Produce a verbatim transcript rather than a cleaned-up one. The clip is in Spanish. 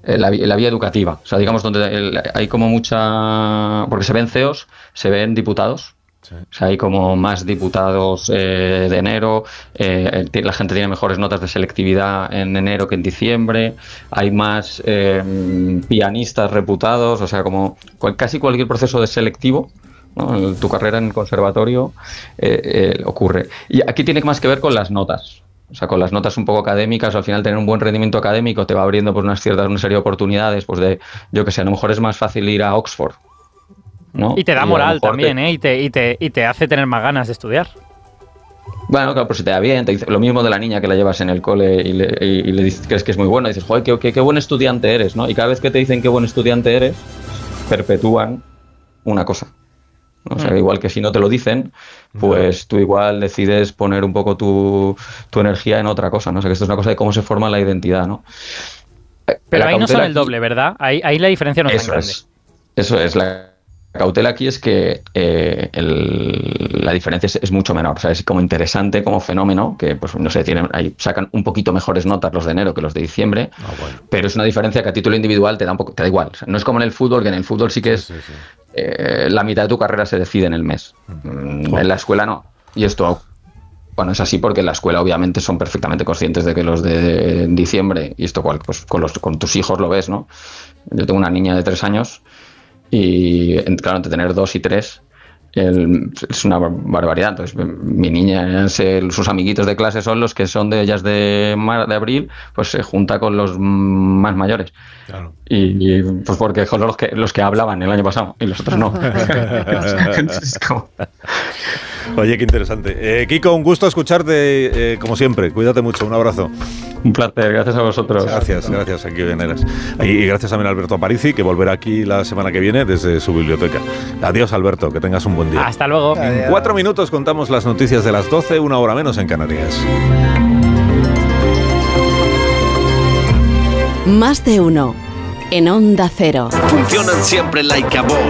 la, la vía educativa. O sea, digamos, donde el, hay como mucha... Porque se ven C E Os, se ven diputados. Sí. O sea, hay como más diputados eh, de enero, eh, la gente tiene mejores notas de selectividad en enero que en diciembre, hay más eh, pianistas reputados, o sea, como cual, casi cualquier proceso de selectivo, ¿no? Tu carrera en el conservatorio eh, eh, ocurre. Y aquí tiene más que ver con las notas. O sea, con las notas un poco académicas, al final tener un buen rendimiento académico te va abriendo pues unas ciertas, una serie de oportunidades, pues de, yo que sé, a lo mejor es más fácil ir a Oxford, ¿no? Y te da moral también, te... ¿eh? Y te, y, te, y te hace tener más ganas de estudiar. Bueno, claro, pues si te da bien, te dice lo mismo de la niña que la llevas en el cole y le, y, y le dices, crees que es muy buena, y dices, joder, qué, qué, qué buen estudiante eres, ¿no? Y cada vez que te dicen qué buen estudiante eres, perpetúan una cosa, ¿no? O sea, igual que si no te lo dicen, pues tú igual decides poner un poco tu, tu energía en otra cosa, ¿no? O sea, que esto es una cosa de cómo se forma la identidad, ¿no? Pero la ahí no son el doble, ¿verdad? Ahí, ahí la diferencia no es tan grande. Es, eso es, la cautela aquí es que eh, el, la diferencia es, es mucho menor, o sea, es como interesante como fenómeno, que pues no sé, tienen, ahí sacan un poquito mejores notas los de enero que los de diciembre, oh, bueno. Pero es una diferencia que a título individual te da un poco, te da igual, o sea, no es como en el fútbol, que en el fútbol sí que es, sí, sí, sí. Eh, la mitad de tu carrera se decide en el mes, mm. Oh. En la escuela no, y esto, bueno, es así porque en la escuela obviamente son perfectamente conscientes de que los de diciembre, y esto cual, pues con, los, con tus hijos lo ves, ¿no? Yo tengo una niña de tres años, y claro, entre tener dos y tres el, es una barbaridad. Entonces mi niña, se, sus amiguitos de clase son los que son de ellas de, mar, de abril, pues se junta con los más mayores, claro. y, y pues porque son los que, los que hablaban el año pasado y los otros no. Entonces, como... Oye, qué interesante. Eh, Kiko, un gusto escucharte, eh, como siempre. Cuídate mucho, un abrazo. Un placer, gracias a vosotros. Gracias, gracias, aquí veneras. Y gracias también a Alberto Aparici, que volverá aquí la semana que viene desde su biblioteca. Adiós, Alberto, que tengas un buen día. Hasta luego. En cuatro minutos contamos las noticias de las doce, una hora menos en Canarias. Más de uno, en Onda Cero. Funcionan siempre like a boss.